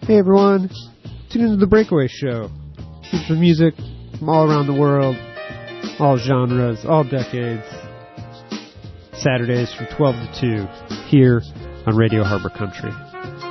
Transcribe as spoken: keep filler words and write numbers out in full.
Hey everyone, tune into the Breakaway Show. Featuring music from all around the world, all genres, all decades. Saturdays from twelve to two, here on Radio Harbor Country.